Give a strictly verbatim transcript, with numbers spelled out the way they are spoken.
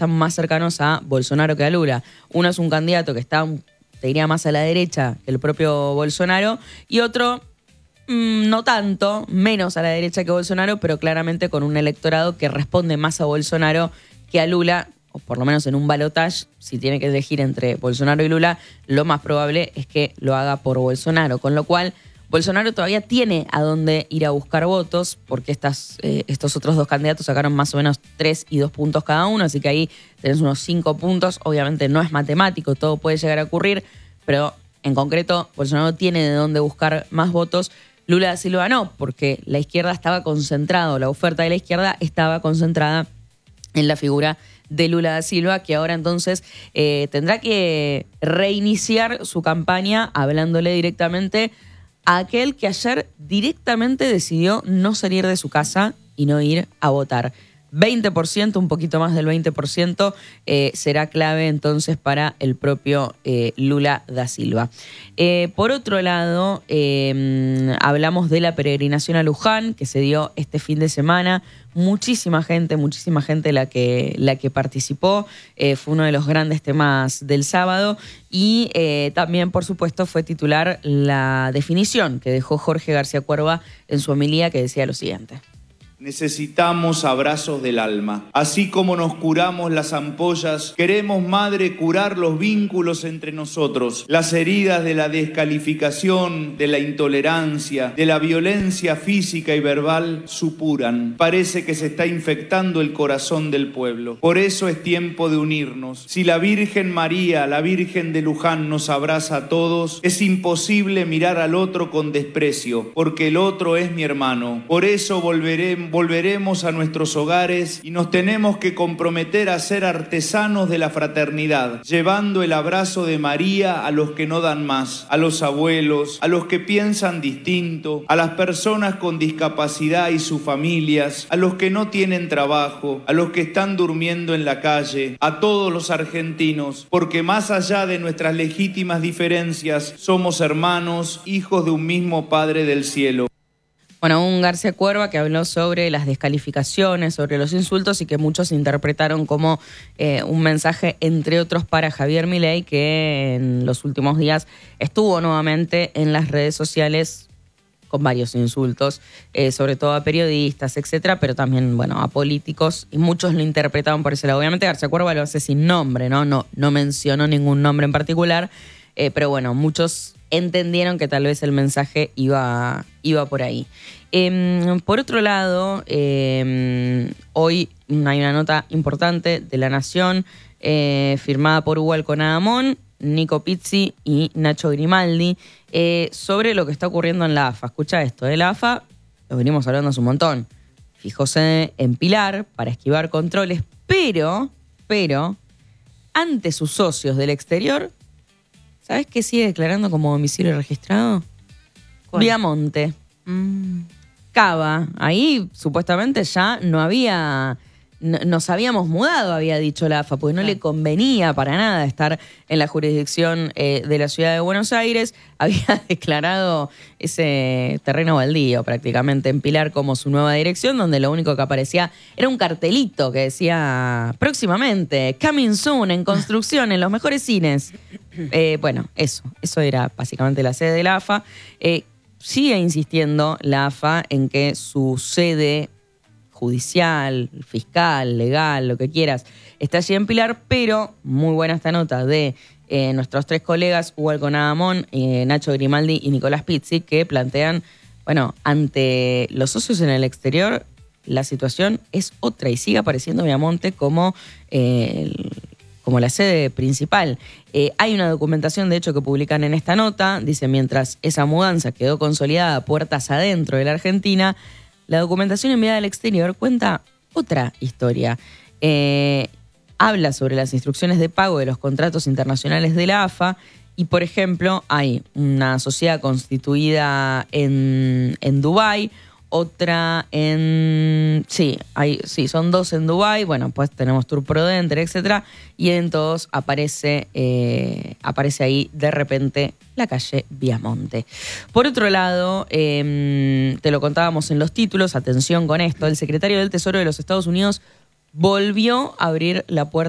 están más cercanos a Bolsonaro que a Lula. Uno es un candidato que está, te diría, más a la derecha que el propio Bolsonaro, y otro mmm, no tanto, menos a la derecha que Bolsonaro, pero claramente con un electorado que responde más a Bolsonaro que a Lula, o por lo menos en un balotaje, si tiene que elegir entre Bolsonaro y Lula, lo más probable es que lo haga por Bolsonaro, con lo cual Bolsonaro todavía tiene a dónde ir a buscar votos, porque estas, eh, estos otros dos candidatos sacaron más o menos tres y dos puntos cada uno, así que ahí tenés unos cinco puntos. Obviamente no es matemático, todo puede llegar a ocurrir, pero en concreto Bolsonaro tiene de dónde buscar más votos. Lula da Silva no, porque la izquierda estaba concentrada, la oferta de la izquierda estaba concentrada en la figura de Lula da Silva, que ahora entonces eh, tendrá que reiniciar su campaña hablándole directamente a aquel que ayer directamente decidió no salir de su casa y no ir a votar. veinte por ciento, un poquito más del veinte por ciento, eh, será clave entonces para el propio eh, Lula da Silva. Eh, por otro lado, eh, hablamos de la peregrinación a Luján, que se dio este fin de semana. Muchísima gente, muchísima gente la que, la que participó. Eh, fue uno de los grandes temas del sábado. Y eh, también, por supuesto, fue titular la definición que dejó Jorge García Cuerva en su homilía, que decía lo siguiente. Necesitamos abrazos del alma. Así como nos curamos las ampollas, queremos, Madre, curar los vínculos entre nosotros. Las heridas de la descalificación, de la intolerancia, de la violencia física y verbal supuran. Parece que se está infectando el corazón del pueblo. Por eso es tiempo de unirnos. Si la Virgen María, la Virgen de Luján, nos abraza a todos, es imposible mirar al otro con desprecio, porque el otro es mi hermano. Por eso volveremos Volveremos a nuestros hogares y nos tenemos que comprometer a ser artesanos de la fraternidad, llevando el abrazo de María a los que no dan más, a los abuelos, a los que piensan distinto, a las personas con discapacidad y sus familias, a los que no tienen trabajo, a los que están durmiendo en la calle, a todos los argentinos, porque más allá de nuestras legítimas diferencias, somos hermanos, hijos de un mismo Padre del cielo. Bueno, un García Cuerva que habló sobre las descalificaciones, sobre los insultos y que muchos interpretaron como eh, un mensaje, entre otros, para Javier Milei, que en los últimos días estuvo nuevamente en las redes sociales con varios insultos, eh, sobre todo a periodistas, etcétera, pero también, bueno, a políticos, y muchos lo interpretaban por ese lado. Obviamente García Cuerva lo hace sin nombre, ¿no? No, no mencionó ningún nombre en particular, eh, pero bueno, muchos entendieron que tal vez el mensaje iba, iba por ahí. Eh, por otro lado, eh, hoy hay una nota importante de La Nación, eh, firmada por Hugo Alconadamón, Nico Pizzi y Nacho Grimaldi, eh, sobre lo que está ocurriendo en la AFA. Escucha esto, de la AFA, lo venimos hablando hace un montón. Fijó sede en Pilar para esquivar controles, pero, pero, ante sus socios del exterior, ¿sabes qué sigue declarando como domicilio registrado? ¿Cuál? Viamonte. Mm. Cava. Ahí supuestamente ya no había... No, nos habíamos mudado, había dicho la AFA, porque no le convenía para nada estar en la jurisdicción eh, de la ciudad de Buenos Aires. Había declarado ese terreno baldío prácticamente en Pilar como su nueva dirección, donde lo único que aparecía era un cartelito que decía próximamente, coming soon, en construcción, en los mejores cines. Eh, bueno, eso, eso era básicamente la sede de la AFA. Eh, sigue insistiendo la AFA en que su sede judicial, fiscal, legal, lo que quieras, está allí en Pilar, pero muy buena esta nota de eh, nuestros tres colegas, Hugo Alconadamón, eh, Nacho Grimaldi y Nicolás Pizzi, que plantean, bueno, ante los socios en el exterior, la situación es otra y sigue apareciendo Viamonte como, eh, el, como la sede principal. Eh, hay una documentación, de hecho, que publican en esta nota, dice, mientras esa mudanza quedó consolidada puertas adentro de la Argentina, la documentación enviada al exterior cuenta otra historia. Eh, habla sobre las instrucciones de pago de los contratos internacionales de la AFA y, por ejemplo, hay una sociedad constituida en, en Dubái, otra en... Sí, hay, sí, son dos en Dubái. Bueno, pues tenemos Tour Prodenter, etcétera. Y en todos aparece, eh, aparece ahí de repente la calle Viamonte. Por otro lado, eh, te lo contábamos en los títulos, atención con esto, el secretario del Tesoro de los Estados Unidos volvió a abrir la puerta